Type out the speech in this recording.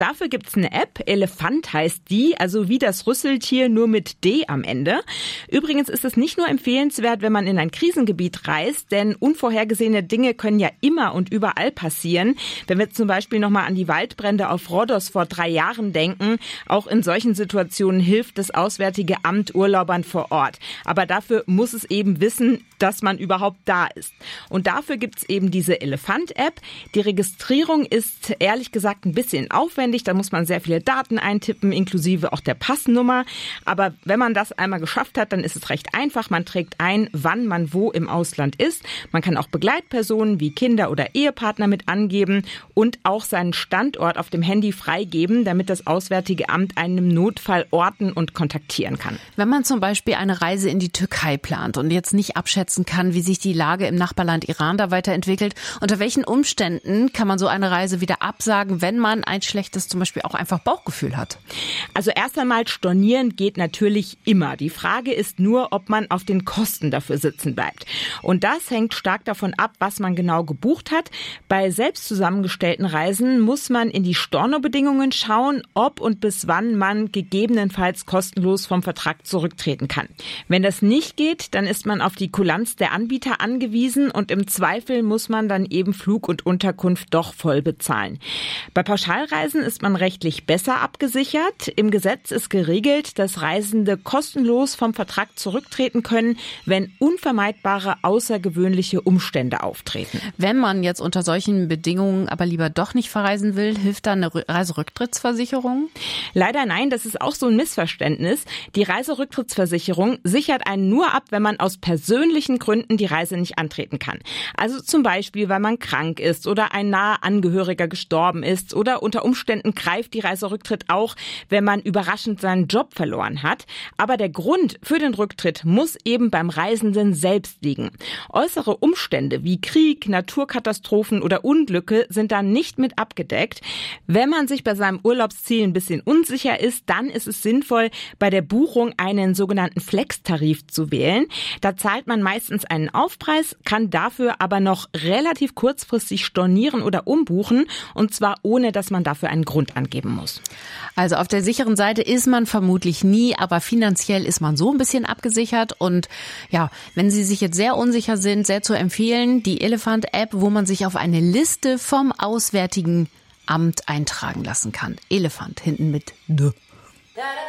Dafür gibt's eine App, Elefant heißt die, also wie das Rüsseltier, nur mit D am Ende. Übrigens ist es nicht nur empfehlenswert, wenn man in ein Krisengebiet reist, denn unvorhergesehene Dinge können ja immer und überall passieren. Wenn wir zum Beispiel nochmal an die Waldbrände auf Rhodos vor 3 Jahren denken, auch in solchen Situationen hilft das Auswärtige Amt Urlaubern vor Ort. Aber dafür muss es eben wissen, dass man überhaupt da ist. Und dafür gibt's eben diese Elefant-App. Die Registrierung ist ehrlich gesagt ein bisschen aufwendig. Da muss man sehr viele Daten eintippen, inklusive auch der Passnummer. Aber wenn man das einmal geschafft hat, dann ist es recht einfach. Man trägt ein, wann man wo im Ausland ist. Man kann auch Begleitpersonen wie Kinder oder Ehepartner mit angeben und auch seinen Standort auf dem Handy freigeben, damit das Auswärtige Amt einen im Notfall orten und kontaktieren kann. Wenn man zum Beispiel eine Reise in die Türkei plant und jetzt nicht abschätzen kann, wie sich die Lage im Nachbarland Iran da weiterentwickelt, unter welchen Umständen kann man so eine Reise wieder absagen, wenn man ein schlechtes zum Beispiel auch einfach Bauchgefühl hat? Also erst einmal stornieren geht natürlich immer. Die Frage ist nur, ob man auf den Kosten dafür sitzen bleibt. Und das hängt stark davon ab, was man genau gebucht hat. Bei selbst zusammengestellten Reisen muss man in die Stornobedingungen schauen, ob und bis wann man gegebenenfalls kostenlos vom Vertrag zurücktreten kann. Wenn das nicht geht, dann ist man auf die Kulanz der Anbieter angewiesen und im Zweifel muss man dann eben Flug und Unterkunft doch voll bezahlen. Bei Pauschalreisen ist man rechtlich besser abgesichert. Im Gesetz ist geregelt, dass Reisende kostenlos vom Vertrag zurücktreten können, wenn unvermeidbare außergewöhnliche Umstände auftreten. Wenn man jetzt unter solchen Bedingungen aber lieber doch nicht verreisen will, hilft dann eine Reiserücktrittsversicherung? Leider nein, das ist auch so ein Missverständnis. Die Reiserücktrittsversicherung sichert einen nur ab, wenn man aus persönlichen Gründen die Reise nicht antreten kann. Also zum Beispiel, weil man krank ist oder ein naher Angehöriger gestorben ist oder unter Umständen greift die Reiserücktritt auch, wenn man überraschend seinen Job verloren hat. Aber der Grund für den Rücktritt muss eben beim Reisenden selbst liegen. Äußere Umstände wie Krieg, Naturkatastrophen oder Unglücke sind dann nicht mit abgedeckt. Wenn man sich bei seinem Urlaubsziel ein bisschen unsicher ist, dann ist es sinnvoll, bei der Buchung einen sogenannten Flex-Tarif zu wählen. Da zahlt man meistens einen Aufpreis, kann dafür aber noch relativ kurzfristig stornieren oder umbuchen, und zwar ohne, dass man dafür einen Grund angeben muss. Also auf der sicheren Seite ist man vermutlich nie, aber finanziell ist man so ein bisschen abgesichert. Und ja, wenn Sie sich jetzt sehr unsicher sind, sehr zu empfehlen, die Elefant-App, wo man sich auf eine Liste vom Auswärtigen Amt eintragen lassen kann. Elefant hinten mit D.